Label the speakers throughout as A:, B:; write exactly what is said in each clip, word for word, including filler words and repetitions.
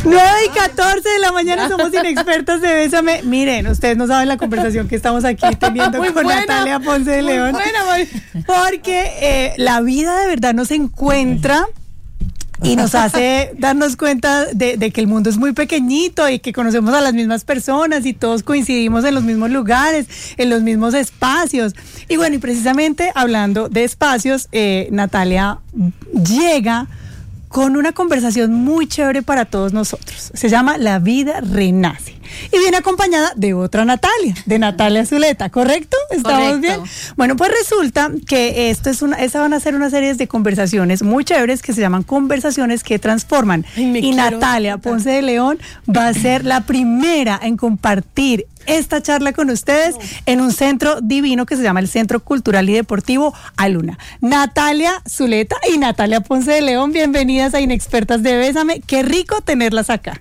A: nueve y catorce de la mañana, somos Inexpertas de Bésame. Miren, ustedes no saben la conversación que estamos aquí teniendo
B: muy
A: con
B: buena,
A: Natalia Ponce de León.
B: Muy buena, muy...
A: Porque eh, la vida de verdad nos encuentra y nos hace darnos cuenta de, de que el mundo es muy pequeñito y que conocemos a las mismas personas y todos coincidimos en los mismos lugares, en los mismos espacios. Y bueno, y precisamente hablando de espacios, eh, Natalia llega con una conversación muy chévere para todos nosotros. Se llama La Vida Renace. Y viene acompañada de otra Natalia, de Natalia Zuleta, ¿correcto? ¿Estamos
B: Correcto.
A: bien? Bueno, pues resulta que esto es una, esa van a ser una serie de conversaciones muy chéveres que se llaman conversaciones que transforman.
B: Ay, me
A: y
B: quiero
A: Natalia
B: contar.
A: Ponce de León va a ser la primera en compartir esta charla con ustedes en un centro divino que se llama el Centro Cultural y Deportivo Aluna. Natalia Zuleta y Natalia Ponce de León, bienvenidas a Inexpertas de Bésame. Qué rico tenerlas acá.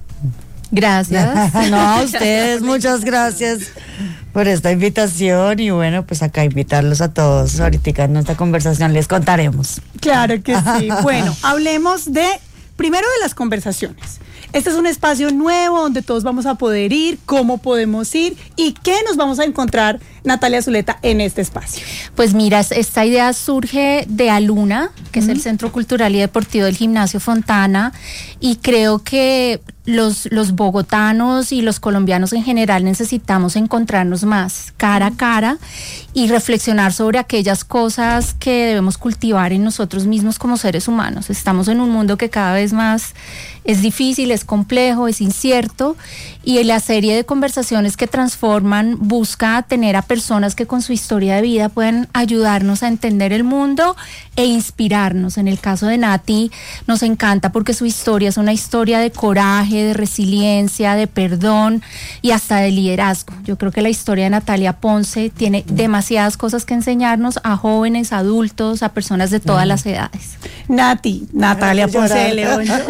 C: Gracias.
D: No, a ustedes, muchas gracias por esta invitación y bueno, pues acá invitarlos a todos. Ahorita en nuestra conversación les contaremos.
A: Claro que sí. Bueno, hablemos de, primero de las conversaciones. Este es un espacio nuevo donde todos vamos a poder ir, cómo podemos ir y qué nos vamos a encontrar, Natalia Zuleta, en este espacio.
C: Pues mira, esta idea surge de Aluna, que
A: Uh-huh.
C: es el Centro Cultural y Deportivo del Gimnasio Fontana, y creo que los, los bogotanos y los colombianos en general necesitamos encontrarnos más cara a cara y reflexionar sobre aquellas cosas que debemos cultivar en nosotros mismos como seres humanos. Estamos en un mundo que cada vez más es difícil, es complejo, es incierto, y la serie de conversaciones que transforman busca tener a personas que con su historia de vida pueden ayudarnos a entender el mundo e inspirarnos. En el caso de Nati nos encanta porque su historia es una historia de coraje, de resiliencia, de perdón y hasta de liderazgo. Yo creo que la historia de Natalia Ponce tiene demasiadas cosas que enseñarnos a jóvenes, adultos, a personas de todas las edades.
A: Nati, Natalia
D: Ay,
A: Ponce de
D: llorar.
A: León.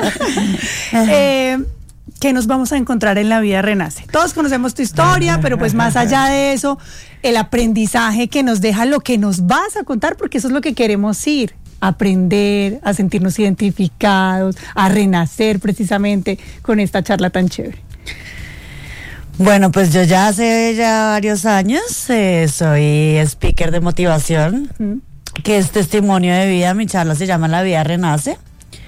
A: eh, ¿Qué nos vamos a encontrar en La Vida Renace? Todos conocemos tu historia, pero pues más allá de eso, el aprendizaje que nos deja lo que nos vas a contar, porque eso es lo que queremos ir, aprender, a sentirnos identificados, a renacer precisamente con esta charla tan chévere.
D: Bueno, pues yo ya hace ya varios años eh, soy speaker de motivación,
A: ¿Mm?
D: que es testimonio de vida. Mi charla se llama La Vida Renace,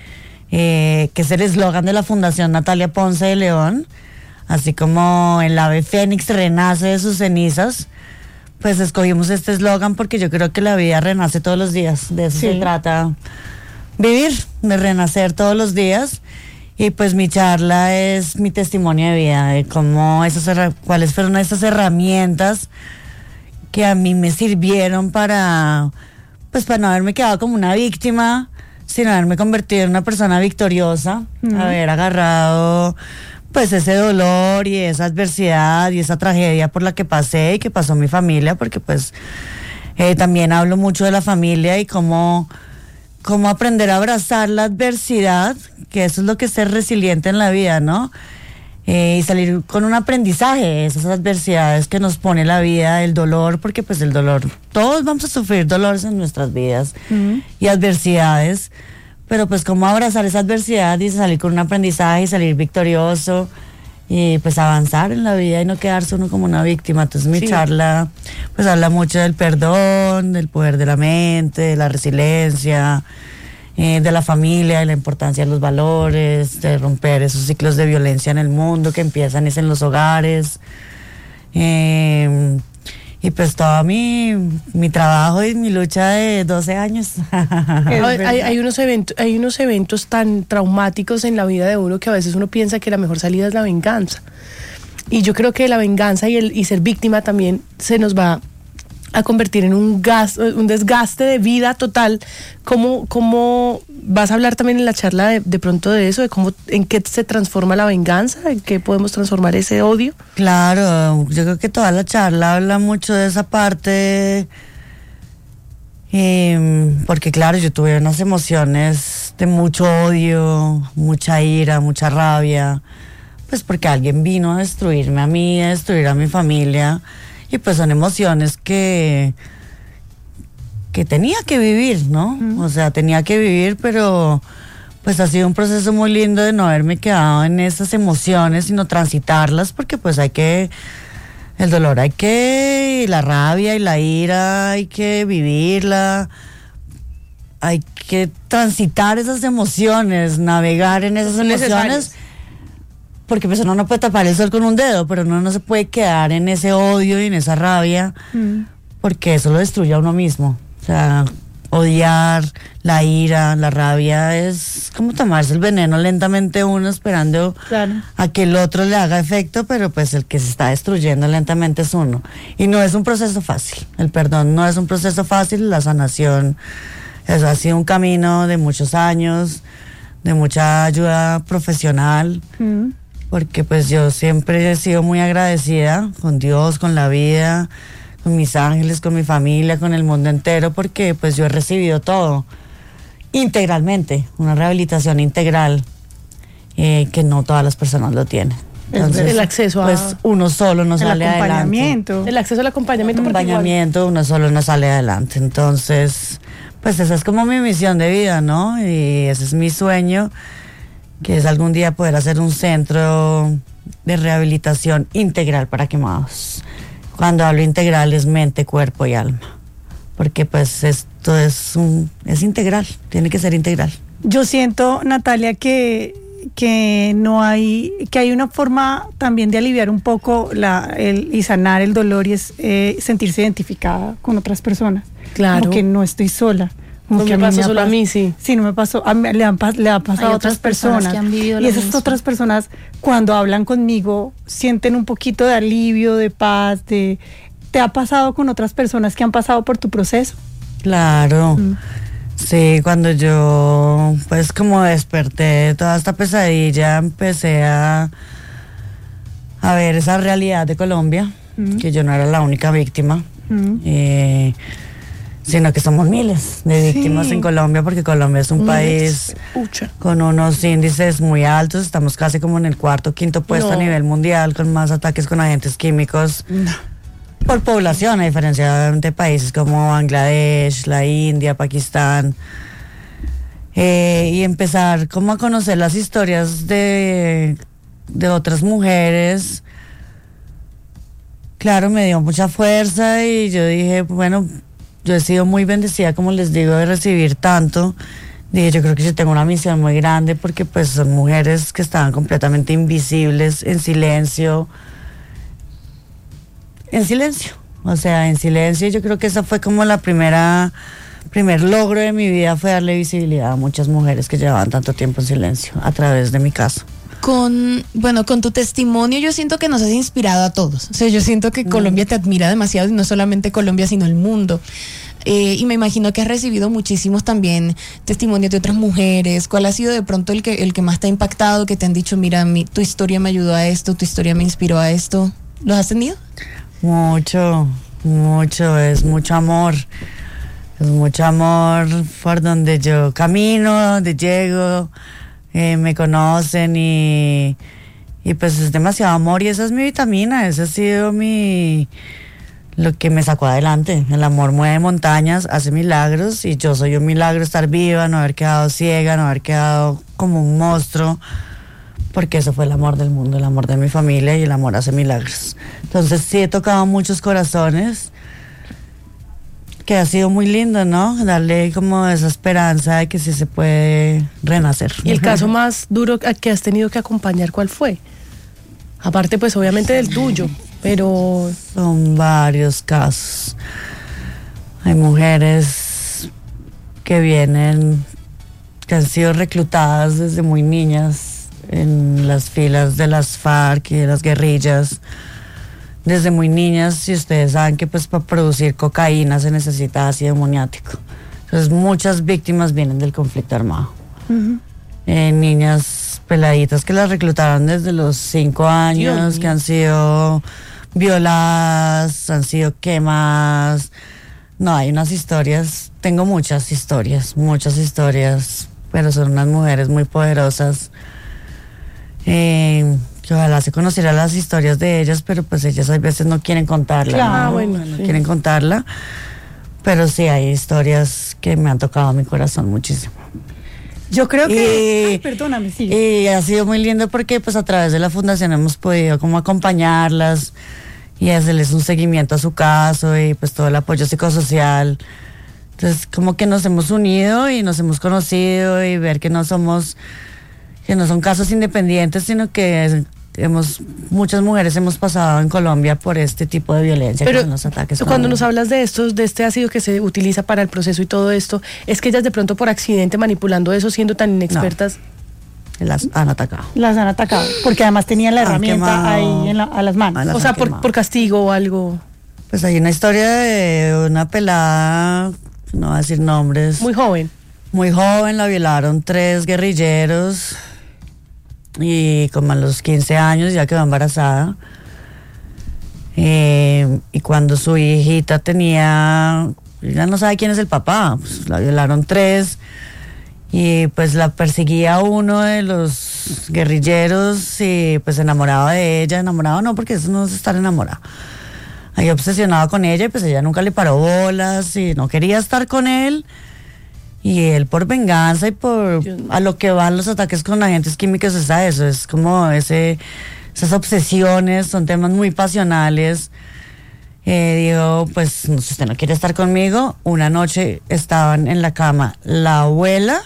D: eh, que es el eslogan de la Fundación Natalia Ponce de León, así como el ave fénix renace de sus cenizas. Pues escogimos este eslogan porque yo creo que la vida renace todos los días. De eso
A: Sí.
D: se trata vivir, de renacer todos los días. Y pues mi charla es mi testimonio de vida, de cómo esas herra- cuáles fueron esas herramientas que a mí me sirvieron para, pues para no haberme quedado como una víctima, sino haberme convertido en una persona victoriosa,
A: Ujú.
D: haber agarrado pues ese dolor y esa adversidad y esa tragedia por la que pasé y que pasó mi familia, porque pues eh, también hablo mucho de la familia y cómo, cómo aprender a abrazar la adversidad, que eso es lo que es ser resiliente en la vida, ¿no? Eh, y salir con un aprendizaje de esas adversidades que nos pone la vida, el dolor, porque pues el dolor, todos vamos a sufrir dolores en nuestras vidas
A: Uh-huh.
D: y adversidades, pero pues cómo abrazar esa adversidad y salir con un aprendizaje y salir victorioso y pues avanzar en la vida y no quedarse uno como una víctima. Entonces mi
B: Sí.
D: charla pues habla mucho del perdón, del poder de la mente, de la resiliencia, eh, de la familia, de la importancia de los valores, de romper esos ciclos de violencia en el mundo que empiezan es en los hogares. Eh, y pues todo mi, mi trabajo y mi lucha de doce años.
B: Hay, hay- hay unos eventos, hay unos eventos tan traumáticos en la vida de uno que a veces uno piensa que la mejor salida es la venganza. Y yo creo que la venganza y, el, y ser víctima también se nos va a convertir en un gas, un desgaste de vida total. ¿Cómo, cómo vas a hablar también en la charla de, de pronto de eso, de cómo, en qué se transforma la venganza, en qué podemos transformar ese odio?
D: Claro, yo creo que toda la charla habla mucho de esa parte, eh, porque claro, yo tuve unas emociones de mucho odio, mucha ira, mucha rabia, pues porque alguien vino a destruirme a mí, a destruir a mi familia, y pues son emociones que que tenía que vivir, ¿no?
A: Mm.
D: O sea, tenía que vivir, pero pues ha sido un proceso muy lindo de no haberme quedado en esas emociones, sino transitarlas, porque pues hay que, el dolor hay que, y la rabia y la ira hay que vivirla, hay que transitar esas emociones, navegar en esas
B: Son
D: emociones,
B: necesarias.
D: porque pues uno no puede tapar el sol con un dedo, pero uno no se puede quedar en ese odio y en esa rabia,
A: Mm.
D: porque eso lo destruye a uno mismo. O sea, odiar, la ira, la rabia es como tomarse el veneno lentamente uno esperando
A: Claro.
D: a que el otro le haga efecto, pero pues el que se está destruyendo lentamente es uno. Y no es un proceso fácil, el perdón no es un proceso fácil, la sanación, eso ha sido un camino de muchos años, de mucha ayuda profesional,
A: Mm.
D: porque pues yo siempre he sido muy agradecida con Dios, con la vida, con mis ángeles, con mi familia, con el mundo entero, porque pues yo he recibido todo integralmente, una rehabilitación integral eh, que no todas las personas lo tienen. Entonces,
B: el acceso a-
D: pues uno solo no
A: El
D: sale adelante.
A: acompañamiento.
B: El acceso al acompañamiento. porque igual-
D: Acompañamiento, uno solo no sale adelante. Entonces, pues esa es como mi misión de vida, ¿no? Y ese es mi sueño, que es algún día poder hacer un centro de rehabilitación integral para quemados. Cuando hablo integral es mente, cuerpo y alma, porque pues esto es un es integral, tiene que ser integral.
A: Yo siento, Natalia, que, que no hay, que hay una forma también de aliviar un poco la, el, y sanar el dolor, y es eh, sentirse identificada con otras personas.
B: Claro.
A: Como que no estoy sola. Como
B: No
A: que
B: me
A: a mí
B: pasó
A: ha
B: solo a
A: pas-
B: mí, sí.
A: Sí, no me pasó. A mí le, han, pas- le ha pasado
C: Hay
A: a otras
C: otras personas
A: personas.
C: que han vivido
A: y
C: lo
A: esas
C: mismo.
A: otras personas, cuando hablan conmigo, sienten un poquito de alivio, de paz, de... ¿Te ha pasado con otras personas que han pasado por tu proceso?
D: Claro.
A: Mm.
D: Sí, cuando yo pues como desperté de toda esta pesadilla, empecé a, a ver esa realidad de Colombia,
A: Mm.
D: que yo no era la única víctima,
A: Mm.
D: eh, sino que somos miles de
A: Sí.
D: víctimas en Colombia, porque Colombia es un país
B: Pucha.
D: con unos índices muy altos, estamos casi como en el cuarto, quinto puesto
B: No.
D: a nivel mundial, con más ataques con agentes químicos por población, a diferencia de países como Bangladesh, la India, Pakistán, eh, y empezar como a conocer las historias de, de otras mujeres. Claro, me dio mucha fuerza y yo dije, bueno, yo he sido muy bendecida, como les digo, de recibir tanto. Dije, yo creo que yo tengo una misión muy grande, porque pues son mujeres que estaban completamente invisibles, en silencio, en silencio, o sea, en silencio. Yo creo que esa fue como la primera, primer logro de mi vida, fue darle visibilidad a muchas mujeres que llevaban tanto tiempo en silencio a través de mi caso.
E: Con, bueno, con tu testimonio yo siento que nos has inspirado a todos. O sea, yo siento que Colombia te admira demasiado, y no solamente Colombia, sino el mundo. Eh, y me imagino que has recibido muchísimos también testimonios de otras mujeres. ¿Cuál ha sido de pronto el que, el que más te ha impactado, que te han dicho, mira, mi, tu historia me ayudó a esto, tu historia me inspiró a esto? ¿Los has tenido?
D: Mucho, mucho, es mucho amor. Es mucho amor por donde yo camino, donde llego, eh, me conocen y, y pues es demasiado amor, y esa es mi vitamina, esa ha sido mi... lo que me sacó adelante. El amor mueve montañas, hace milagros, y yo soy un milagro estar viva, no haber quedado ciega, no haber quedado como un monstruo, porque eso fue el amor del mundo, el amor de mi familia, y el amor hace milagros. Entonces sí he tocado muchos corazones, que ha sido muy lindo, ¿no? Darle como esa esperanza de que sí se puede renacer.
B: ¿Y el caso más duro a que has tenido que acompañar, cuál fue? Aparte, pues obviamente del tuyo, pero
D: Son varios casos. Hay mujeres que vienen, que han sido reclutadas desde muy niñas en las filas de las FARC y de las guerrillas. Desde muy niñas, y ustedes saben que pues para producir cocaína se necesita ácido amoniático. Entonces muchas víctimas vienen del conflicto armado. Eh, niñas peladitas que las reclutaron desde los cinco años, que han sido violadas, han sido quemadas. No, hay unas historias, tengo muchas historias, muchas historias, pero son unas mujeres muy poderosas. Eh, que ojalá se conocieran las historias de ellas, pero pues ellas a veces no quieren contarla.
A: Claro,
D: ¿no?
B: bueno,
D: no
B: sí.
D: quieren contarla, pero sí hay historias que me han tocado mi corazón muchísimo.
A: Yo creo que,
D: Y,
A: ay, perdóname, sigue.
D: y ha sido muy lindo porque pues a través de la fundación hemos podido como acompañarlas y hacerles un seguimiento a su caso y pues todo el apoyo psicosocial. Entonces como que nos hemos unido y nos hemos conocido y ver que no somos, que no son casos independientes, sino que hemos, muchas mujeres hemos pasado en Colombia por este tipo de violencia.
B: Pero
D: que son los ataques
B: cuando
D: con-
B: nos hablas de estos, de este ácido que se utiliza para el proceso y todo esto, es que ellas de pronto por accidente manipulando eso, siendo tan inexpertas.
D: las han atacado.
A: Las han atacado, porque además tenían la
D: Han
A: herramienta
D: quemado.
A: ahí en la- a las manos.
D: Ah, las
B: O sea,
D: han
B: por,
D: quemado.
B: por castigo o algo.
D: Pues hay una historia de una pelada, no voy a decir nombres,
B: Muy joven.
D: muy joven, la violaron tres guerrilleros y como a los quince años ya quedó embarazada. Eh, y cuando su hijita tenía, ya no sabe quién es el papá, pues la violaron tres y pues la perseguía uno de los guerrilleros y pues enamorado de ella, enamorado no, porque eso no es estar enamorado. Ahí obsesionado con ella y pues ella nunca le paró bolas y no quería estar con él. Y él por venganza y por a lo que van los ataques con agentes químicos es a eso, es como ese, esas obsesiones, son temas muy pasionales. Eh, digo, pues si usted no quiere estar conmigo, una noche estaban en la cama la abuela,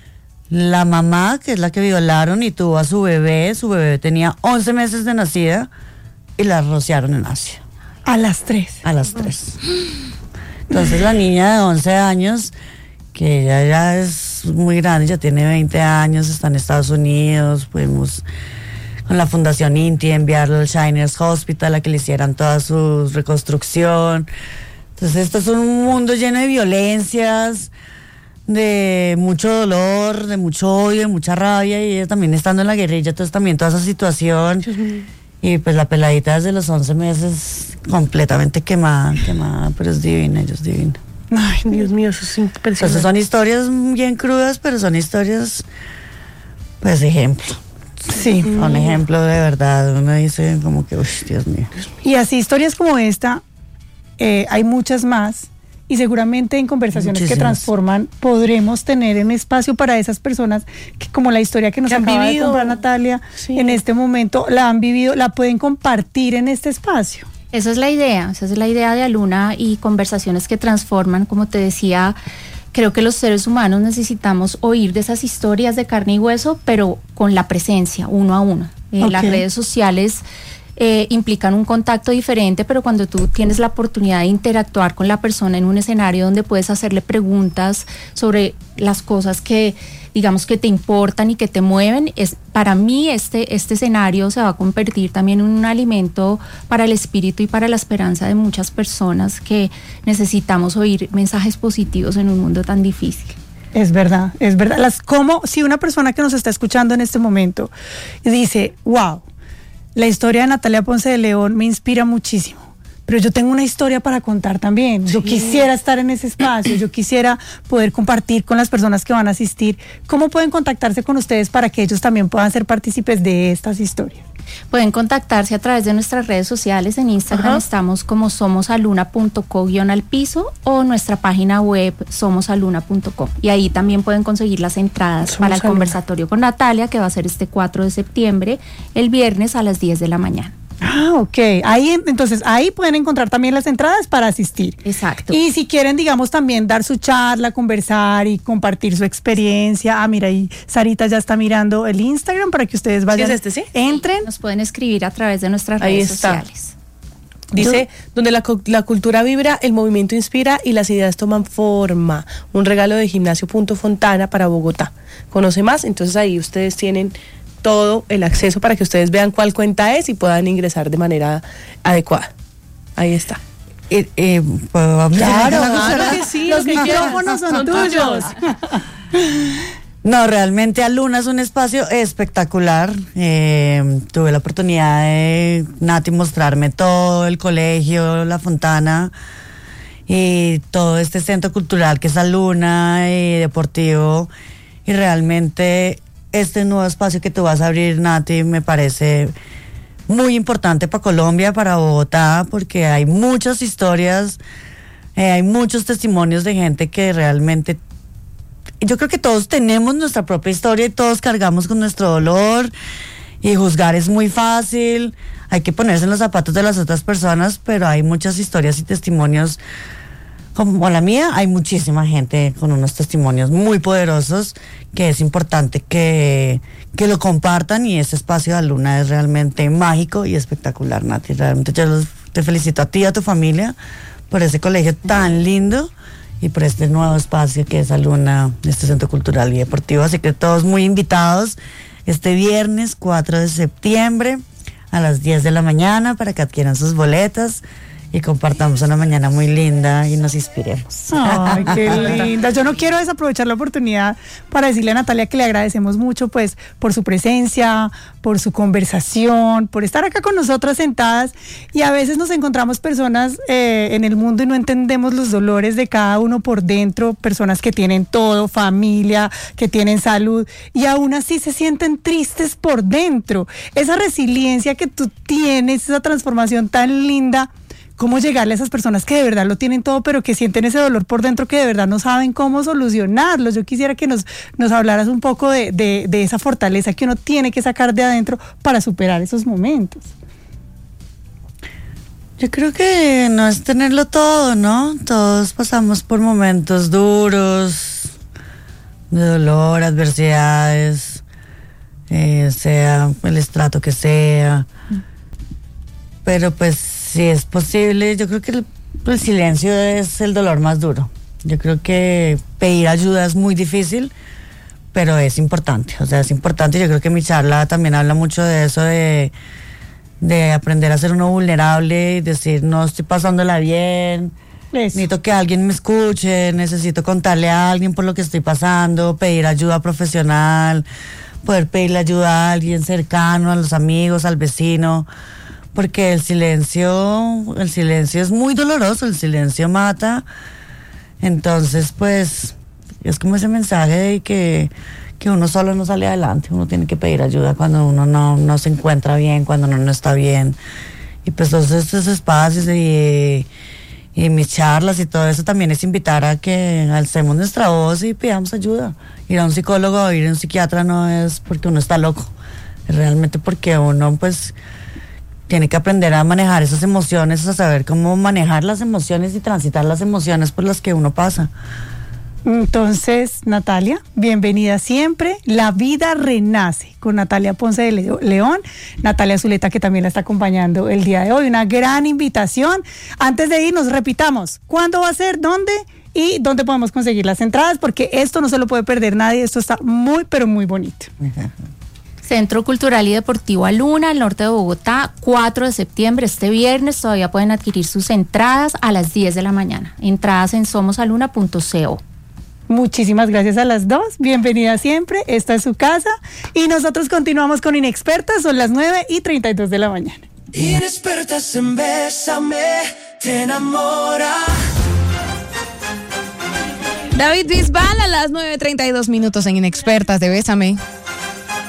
D: la mamá, que es la que violaron y tuvo a su bebé, su bebé tenía once meses de nacida y la rociaron en ácido.
A: A las tres.
D: A las tres. Entonces la niña de once años, que ella ya es muy grande, ya tiene veinte años, está en Estados Unidos, pudimos con la Fundación Inti enviarlo al Shiners Hospital a que le hicieran toda su reconstrucción. Entonces esto es un mundo lleno de violencias, de mucho dolor, de mucho odio, de mucha rabia, y ella también estando en la guerrilla, entonces también toda esa situación. Y pues la peladita desde los once meses completamente quemada, quemada, pero es divina, ella es divina.
A: Ay,
B: Dios mío, eso es impresionante.
D: Entonces son historias bien crudas, pero son historias, pues ejemplo.
A: sí.
D: Son ejemplo de verdad. Uno dice como que, uy, Dios mío.
A: Y así historias como esta, eh, hay muchas más. Y seguramente en conversaciones que
D: Muchísimas.
A: transforman podremos tener un espacio para esas personas que, como la historia que nos
B: Que han
A: acaba
B: vivido.
A: de contar Natalia,
B: Sí.
A: en este momento la han vivido, la pueden compartir en este espacio.
C: Esa es la idea, esa es la idea de Aluna y conversaciones que transforman. Como te decía, creo que los seres humanos necesitamos oír de esas historias de carne y hueso, pero con la presencia, uno a uno. Eh,
A: Ok.
C: Las redes sociales eh, implican un contacto diferente, pero cuando tú tienes la oportunidad de interactuar con la persona en un escenario donde puedes hacerle preguntas sobre las cosas que digamos que te importan y que te mueven, es para mí este, este escenario se va a convertir también en un alimento para el espíritu y para la esperanza de muchas personas que necesitamos oír mensajes positivos en un mundo tan difícil.
A: Es verdad, es verdad. Las, como si una persona que nos está escuchando en este momento dice, wow, la historia de Natalia Ponce de León me inspira muchísimo, pero yo tengo una historia para contar también. Yo quisiera estar en ese espacio, yo quisiera poder compartir con las personas que van a asistir. ¿Cómo pueden contactarse con ustedes para que ellos también puedan ser partícipes de estas historias?
C: Pueden contactarse a través de nuestras redes sociales. En Instagram
B: Ajá.
C: estamos como somosaluna punto co guión al piso o nuestra página web somosaluna punto com. Y ahí también pueden conseguir las entradas
B: Somos
C: para el
B: Aluna.
C: conversatorio con Natalia, que va a ser este cuatro de septiembre, el viernes a las diez de la mañana.
A: Ah, ok. Ahí, entonces, ahí pueden encontrar también las entradas para asistir.
C: Exacto.
A: Y si quieren, digamos, también dar su charla, conversar y compartir su experiencia. Ah, mira, ahí Sarita ya está mirando el Instagram para que ustedes vayan.
B: es este, sí?
A: Entren.
C: Nos pueden escribir a través de nuestras
B: Ahí
C: redes
B: está.
C: sociales.
B: Dice, donde la, cu- la cultura vibra, el movimiento inspira y las ideas toman forma. Un regalo de Gimnasio Punto Fontana para Bogotá. Conoce más, entonces ahí ustedes tienen todo el acceso para que ustedes vean cuál cuenta es y puedan ingresar de manera adecuada. Ahí está.
D: Eh, eh, ¿puedo hablar?
B: claro que sí,
A: Los
B: lo que
A: micrófonos
B: quieras.
A: son tuyos.
D: No, realmente Aluna es un espacio espectacular. Eh, tuve la oportunidad de Nati mostrarme todo el colegio, la Fontana y todo este centro cultural que es Aluna y deportivo. Y realmente este nuevo espacio que tú vas a abrir, Nati, me parece muy importante para Colombia, para Bogotá, porque hay muchas historias, eh, hay muchos testimonios de gente que realmente yo creo que todos tenemos nuestra propia historia y todos cargamos con nuestro dolor, y juzgar es muy fácil, hay que ponerse en los zapatos de las otras personas, pero hay muchas historias y testimonios como la mía, hay muchísima gente con unos testimonios muy poderosos que es importante que, que lo compartan, y ese espacio de Luna es realmente mágico y espectacular, Nati. Realmente yo los, te felicito a ti y a tu familia por ese colegio tan lindo y por este nuevo espacio que es Luna, este Centro Cultural y Deportivo. Así que todos muy invitados este viernes cuatro de septiembre a las diez de la mañana para que adquieran sus boletas y compartamos una mañana muy linda y nos inspiremos.
A: Ay, qué linda. Yo no quiero desaprovechar la oportunidad para decirle a Natalia que le agradecemos mucho, pues, por su presencia, por su conversación, por estar acá con nosotras sentadas, y a veces nos encontramos personas eh, en el mundo y no entendemos los dolores de cada uno por dentro, personas que tienen todo, familia, que tienen salud, y aún así se sienten tristes por dentro. Esa resiliencia que tú tienes, esa transformación tan linda, cómo llegarle a esas personas que de verdad lo tienen todo, pero que sienten ese dolor por dentro, que de verdad no saben cómo solucionarlo. Yo quisiera que nos, nos hablaras un poco de, de, de esa fortaleza que uno tiene que sacar de adentro para superar esos momentos.
D: Yo creo que no es tenerlo todo, ¿no? Todos pasamos por momentos duros, de dolor, adversidades, eh, sea el estrato que sea, pero pues si es posible, yo creo que el, el silencio es el dolor más duro. Yo creo que pedir ayuda es muy difícil, pero es importante. O sea, es importante. Yo creo que mi charla también habla mucho de eso, de, de aprender a ser uno vulnerable y decir, no estoy pasándola bien, eso. Necesito que alguien me escuche, necesito contarle a alguien por lo que estoy pasando, pedir ayuda profesional, poder pedirle ayuda a alguien cercano, a los amigos, al vecino. Porque el silencio, el silencio es muy doloroso, el silencio mata. Entonces, pues, es como ese mensaje de que, que uno solo no sale adelante, uno tiene que pedir ayuda cuando uno no, no se encuentra bien, cuando uno no está bien. Y pues todos estos espacios y, y mis charlas y todo eso también es invitar a que alcemos nuestra voz y pidamos ayuda. Ir a un psicólogo o ir a un psiquiatra no es porque uno está loco, es realmente porque uno, pues, tiene que aprender a manejar esas emociones, a saber cómo manejar las emociones y transitar las emociones por las que uno pasa.
A: Entonces, Natalia, bienvenida siempre. La vida renace con Natalia Ponce de León, Natalia Zuleta, que también la está acompañando el día de hoy. Una gran invitación. Antes de irnos, repitamos, ¿cuándo va a ser? ¿Dónde? ¿Y dónde podemos conseguir las entradas? Porque esto no se lo puede perder nadie. Esto está muy, pero muy bonito.
C: Centro Cultural y Deportivo Luna, al norte de Bogotá, cuatro de septiembre, este viernes. Todavía pueden adquirir sus entradas a las diez de la mañana. Entradas en somosaluna punto co.
A: Muchísimas gracias a las dos. Bienvenida siempre. Esta es su casa. Y nosotros continuamos con Inexpertas. Son las nueve y treinta y dos de la mañana.
F: Inexpertas en Bésame, te enamora.
E: David Bisbal a las nueve treinta y dos minutos en Inexpertas de Bésame.